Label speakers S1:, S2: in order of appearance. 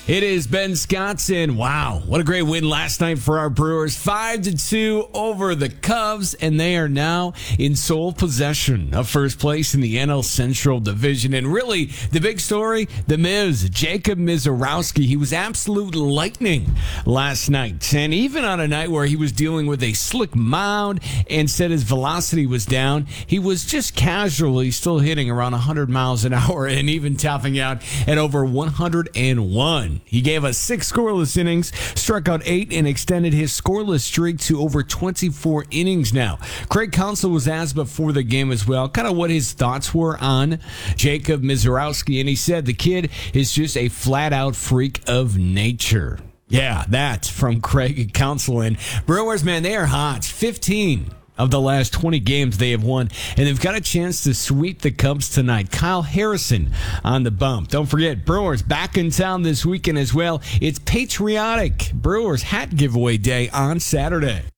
S1: It is Ben Scottson. Wow, what a great win last night for our Brewers. 5-2 over the Cubs, and they are now in sole possession of first place in the NL Central Division. And really, the big story, the Miz, Jacob Misiorowski. He was absolute lightning last night. And even on a night where he was dealing with a slick mound and said his velocity was down, he was just casually still hitting around 100 miles an hour and even topping out at over 101. He gave us 6 scoreless innings, struck out 8, and extended his scoreless streak to over 24 innings now. Craig Counsell was asked before the game as well, kind of what his thoughts were on Jacob Misiorowski, and he said the kid is just a flat-out freak of nature. Yeah, that's from Craig Counsell. And Brewers, man, they are hot. 15 of the last 20 games they have won, and they've got a chance to sweep the Cubs tonight. Kyle Harrison on the bump. Don't forget, Brewers back in town this weekend as well. It's patriotic Brewers hat giveaway day on Saturday.